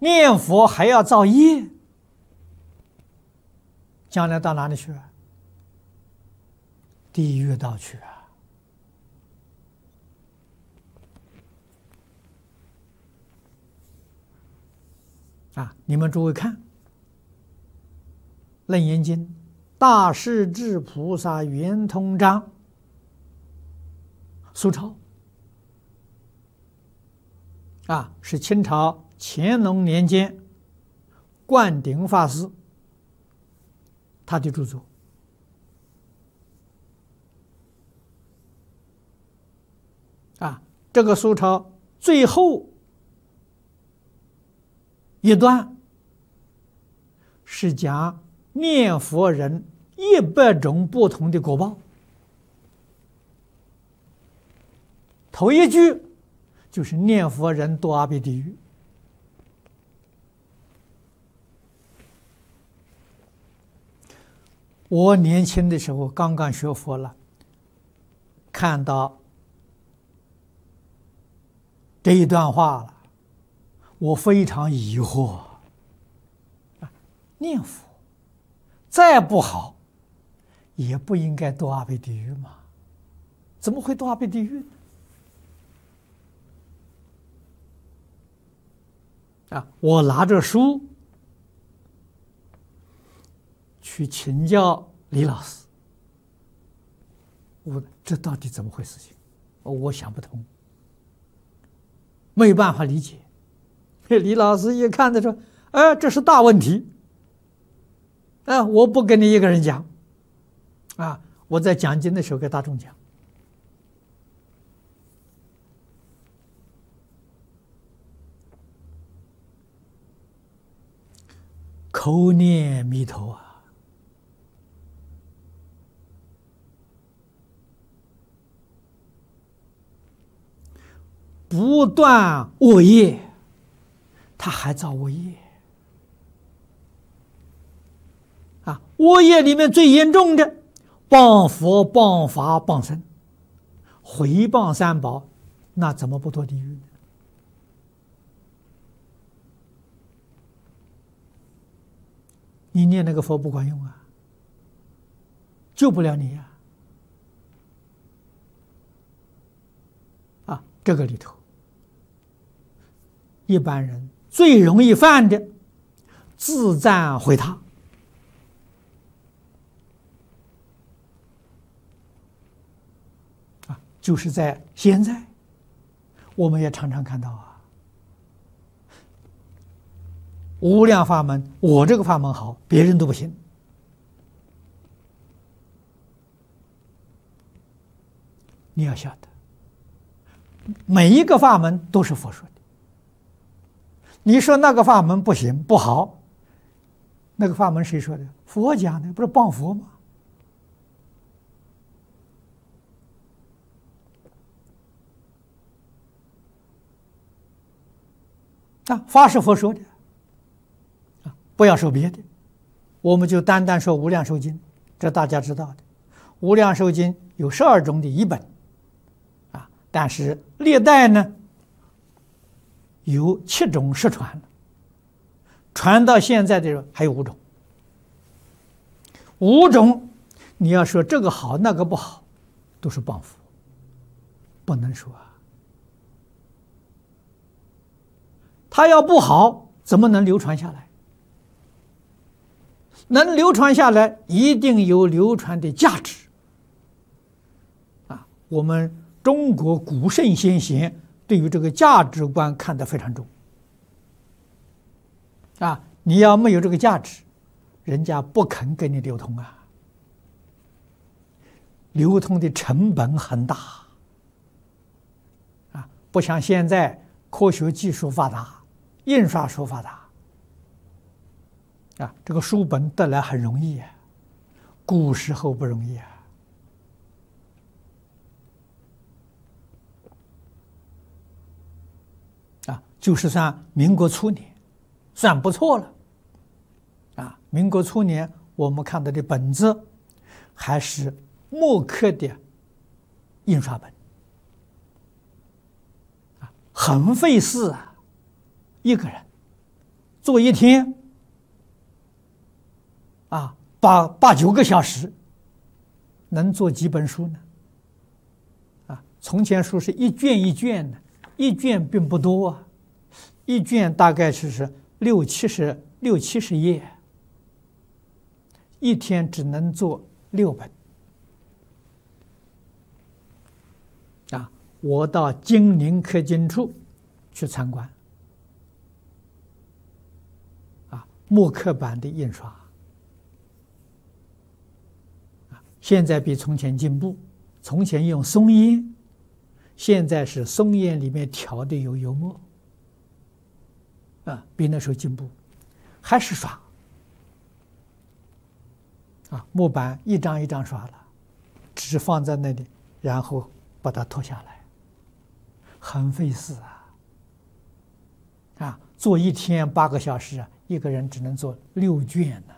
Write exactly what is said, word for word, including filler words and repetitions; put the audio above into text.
念佛还要造业，将来到哪里去啊？地狱道去啊！啊，你们诸位看，《楞严经》大势至菩萨圆通章苏钞啊，是清朝乾隆年间灌顶法师他的著作。啊，这个苏钞最后一段是讲念佛人一百种不同的果报。头一句就是念佛人堕阿鼻地狱。我年轻的时候刚刚学佛了，看到这一段话了，我非常疑惑。念佛再不好，也不应该堕阿鼻地狱嘛？怎么会堕阿鼻地狱呢？啊！我拿着书去请教李老师，我这到底怎么回事情？我想不通，没有办法理解。李老师一看他说：“哎，这是大问题。啊，我不跟你一个人讲，啊，我在讲经的时候给大众讲。口念弥陀啊，不断恶业，他还造恶业。啊，恶业里面最严重的，谤佛、谤法、谤僧，毁谤三宝，那怎么不堕地狱呢？你念那个佛不管用啊，救不了你呀！啊，这个里头，一般人最容易犯的自赞毁他。啊，就是在现在，我们也常常看到啊。无量法门，我这个法门好，别人都不行。你要晓得，每一个法门都是佛说的。你说那个法门不行不好，那个法门谁说的？佛讲的，不是谤佛吗？啊，法是佛说的。不要说别的，我们就单单说《无量寿经》，这大家知道的。《无量寿经》有十二种的译本，啊，但是历代呢有七种失传，传到现在的还有五种。五种，你要说这个好那个不好，都是谤佛，不能说啊。他要不好，怎么能流传下来？能流传下来，一定有流传的价值。啊，我们中国古圣先贤对于这个价值观看得非常重。啊，你要没有这个价值，人家不肯给你流通啊。流通的成本很大。啊，不像现在科学技术发达，印刷术发达。啊，这个书本得来很容易啊，古时候不容易啊。啊，就是算民国初年，算不错了。啊，民国初年我们看到的本子还是墨刻的印刷本，啊，很费事啊，一个人做一天啊，八八九个小时，能做几本书呢？啊，从前书是一卷一卷的，一卷并不多啊，一卷大概是是六七十六七十页，一天只能做六本。啊，我到金陵刻经处去参观，啊，木刻版的印刷，啊，现在比从前进步。从前用松烟，现在是松烟里面调的有油墨，啊，比那时候进步，还是刷，啊，木板一张一张刷了，纸放在那里，然后把它脱下来，很费事啊！啊，做一天八个小时啊，一个人只能做六卷呢。